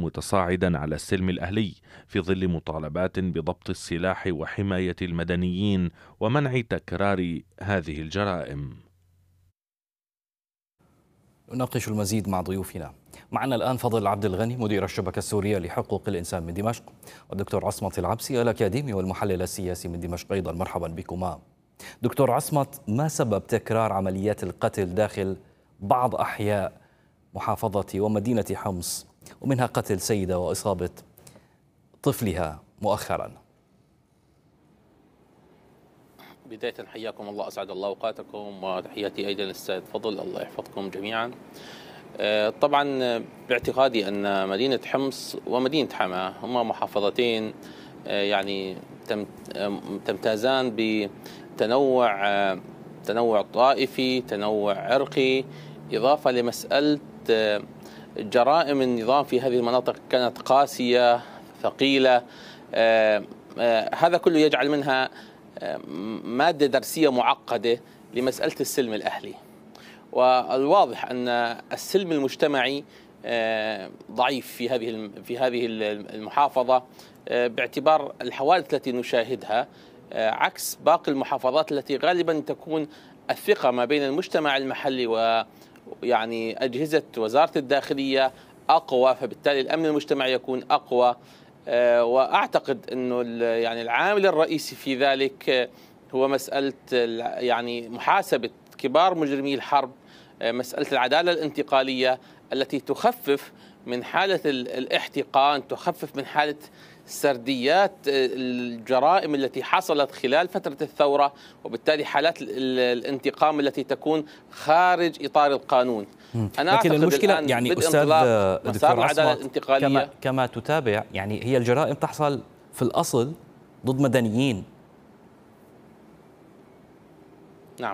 متصاعدا على السلم الأهلي في ظل مطالبات بضبط السلاح وحماية المدنيين ومنع تكرار هذه الجرائم. نناقش المزيد مع ضيوفنا. معنا الآن فضل عبد الغني مدير الشبكة السورية لحقوق الإنسان من دمشق، والدكتور عصمت العبسي الأكاديمي والمحلل السياسي من دمشق أيضا. مرحبا بكما. دكتور عصمت، ما سبب تكرار عمليات القتل داخل بعض أحياء محافظة ومدينة حمص، ومنها قتل سيدة وإصابة طفلها مؤخرا؟ بداية حياكم الله، أسعد الله أوقاتكم، وتحياتي أيضا للأستاذ فضل، الله يحفظكم جميعا. طبعا باعتقادي أن مدينة حمص ومدينة حماة هما محافظتين يعني تمتازان بتنوع طائفي، تنوع عرقي، إضافة لمسألة جرائم النظام في هذه المناطق كانت قاسية ثقيلة. هذا كله يجعل منها مادة درسية معقدة لمسألة السلم الأهلي. والواضح أن السلم المجتمعي ضعيف في هذه المحافظة، باعتبار الحوادث التي نشاهدها، عكس باقي المحافظات التي غالبا تكون الثقة ما بين المجتمع المحلي ويعني أجهزة وزارة الداخلية أقوى، فبالتالي الأمن المجتمعي يكون أقوى. وأعتقد أنه يعني العامل الرئيسي في ذلك هو مسألة يعني محاسبة كبار مجرمي الحرب، مسألة العدالة الانتقالية التي تخفف من حالة الاحتقان، تخفف من حالة سرديات الجرائم التي حصلت خلال فترة الثورة، وبالتالي حالات الانتقام التي تكون خارج إطار القانون. أنا لكن المشكلة يعني أستاذ دكتور عصمت، كما تتابع، يعني هي الجرائم تحصل في الأصل ضد مدنيين. نعم،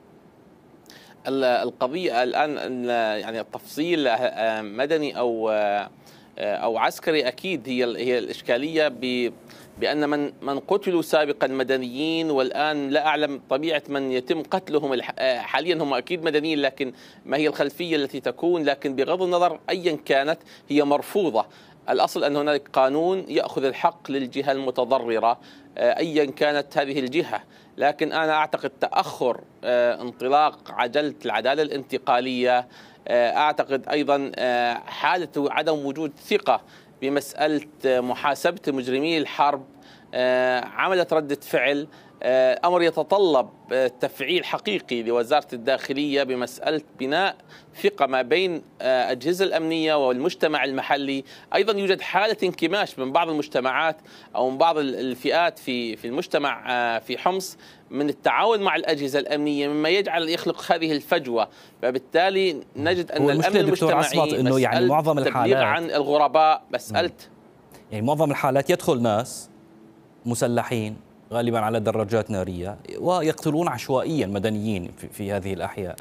القضية الآن يعني التفصيل مدني أو عسكري، أكيد هي الإشكالية بأن من قتلوا سابقا مدنيين، والآن لا أعلم طبيعة من يتم قتلهم حاليا، هم أكيد مدنيين، لكن ما هي الخلفية التي تكون؟ لكن بغض النظر أيا كانت هي مرفوضة. الأصل أن هناك قانون يأخذ الحق للجهة المتضررة أيا كانت هذه الجهة. لكن أنا أعتقد تأخر انطلاق عجلة العدالة الانتقالية، أعتقد أيضا حالة عدم وجود ثقة بمسألة محاسبة مجرمي الحرب عملت ردة فعل، أمر يتطلب تفعيل حقيقي لوزارة الداخلية بمسألة بناء ثقة ما بين الأجهزة الأمنية والمجتمع المحلي. أيضا يوجد حالة انكماش من بعض المجتمعات أو من بعض الفئات في المجتمع في حمص من التعاون مع الأجهزة الأمنية، مما يخلق هذه الفجوة. فبالتالي نجد أن الأمن المجتمعي إنه يعني معظم الحالات عن الغرباء، مسألة يعني معظم الحالات يدخل ناس مسلحين غالبا على دراجات نارية ويقتلون عشوائيا مدنيين في هذه الأحياء.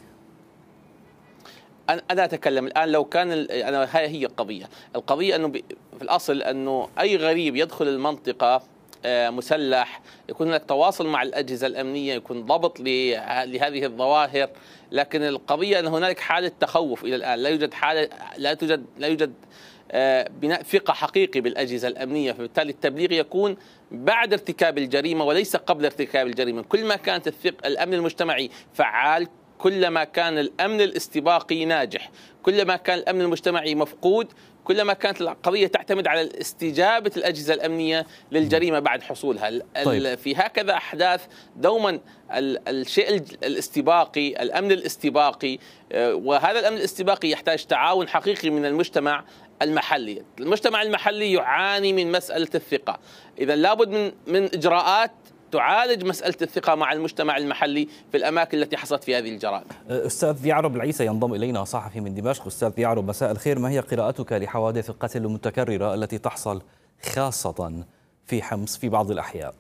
أنا أتكلم الآن لو كان هي القضية أنه في الأصل أنه أي غريب يدخل المنطقة مسلح، يكون هناك تواصل مع الأجهزة الأمنية، يكون ضبط لهذه الظواهر. لكن القضية أن هناك حالة تخوف إلى الآن، لا يوجد بناء ثقة حقيقي بالأجهزة الأمنية، فبالتالي التبليغ يكون بعد ارتكاب الجريمة وليس قبل ارتكاب الجريمة. كل ما كانت الأمن المجتمعي فعال، كلما كان الأمن الاستباقي ناجح. كلما كان الأمن المجتمعي مفقود، كلما كانت القضية تعتمد على استجابة الأجهزة الأمنية للجريمة بعد حصولها. طيب. في هكذا أحداث دوما الشيء الاستباقي، الأمن الاستباقي، وهذا الأمن الاستباقي يحتاج تعاون حقيقي من المجتمع المحلي. المجتمع المحلي يعاني من مسألة الثقة، إذا لابد من إجراءات تعالج مسألة الثقة مع المجتمع المحلي في الأماكن التي حصلت في هذه الجرائم. أستاذ يعرب العيسى ينضم إلينا، صحفي من دمشق. أستاذ يعرب، مساء الخير. ما هي قراءتك لحوادث القتل المتكررة التي تحصل خاصة في حمص في بعض الأحياء؟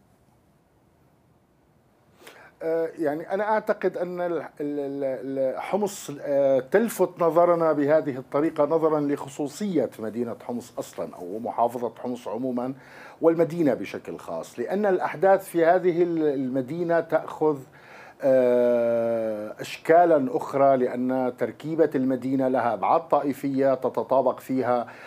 يعني أنا أعتقد أن حمص تلفت نظرنا بهذه الطريقة نظرا لخصوصية مدينة حمص أصلا أو محافظة حمص عموما والمدينة بشكل خاص، لأن الأحداث في هذه المدينة تأخذ أشكالا أخرى، لأن تركيبة المدينة لها أبعاد طائفية تتطابق فيها